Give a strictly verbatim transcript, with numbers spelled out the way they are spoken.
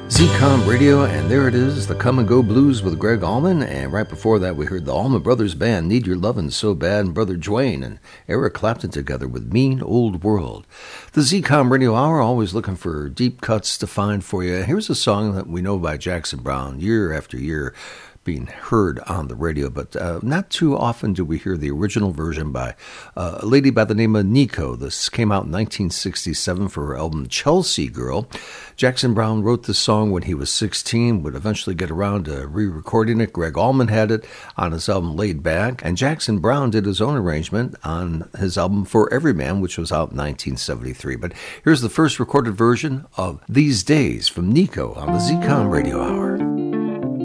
Z-Com Radio, and there it is, the Come and Go Blues with Greg Allman, and right before that we heard the Allman Brothers Band, Need Your Lovin' So Bad, and Brother Dwayne and Eric Clapton together with Mean Old World. The Z-Com Radio Hour, always looking for deep cuts to find for you. Here's a song that we know by Jackson Browne, year after year, being heard on the radio, but uh, not too often do we hear the original version by uh, a lady by the name of Nico. This came out in nineteen sixty-seven for her album Chelsea Girl. Jackson Browne wrote this song when he was sixteen, would eventually get around to re-recording it. Greg Allman had it on his album Laid Back, and Jackson Browne did his own arrangement on his album For Every Man, which was out in nineteen seventy-three. But here's the first recorded version of These Days from Nico on the Z-Com Radio Hour.